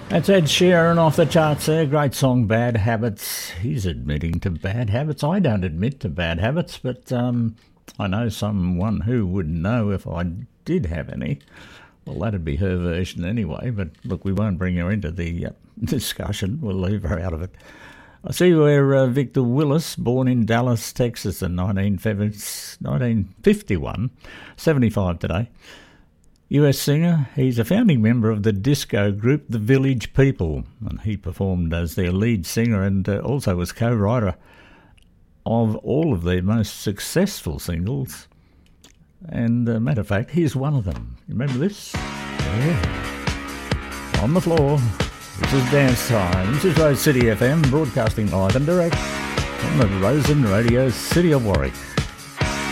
That's Ed Sheeran off the charts there. Great song, Bad Habits. He's admitting to bad habits. I don't admit to bad habits, but I know someone who would know if I did have any. Well, that'd be her version anyway, but look, we won't bring her into the discussion. We'll leave her out of it. I see where Victor Willis, born in Dallas, Texas in 1951, 75 today. US singer, he's a founding member of the disco group The Village People, and he performed as their lead singer and also was co-writer of all of their most successful singles. And matter of fact, here's one of them. Remember this? Yeah. On the floor. This is Dance Time. This is Rose City FM, broadcasting live and direct from the Rosen Radio City of Warwick.